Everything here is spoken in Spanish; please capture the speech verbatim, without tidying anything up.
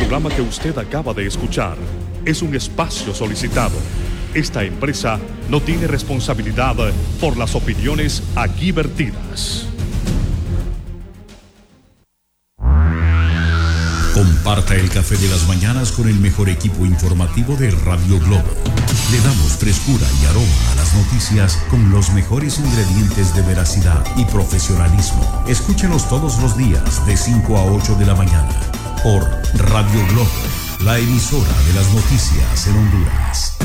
programa que usted acaba de escuchar es un espacio solicitado. Esta empresa no tiene responsabilidad por las opiniones aquí vertidas. Comparta el café de las mañanas con el mejor equipo informativo de Radio Globo. Le damos frescura y aroma a las noticias con los mejores ingredientes de veracidad y profesionalismo. Escúchenos todos los días de cinco a ocho de la mañana por Radio Globo, la emisora de las noticias en Honduras.